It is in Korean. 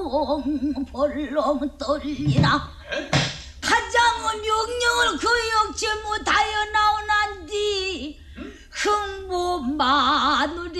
벌렁 떨리나 가장은 명령을 거역지 못하여 나오난디 흥부 마누리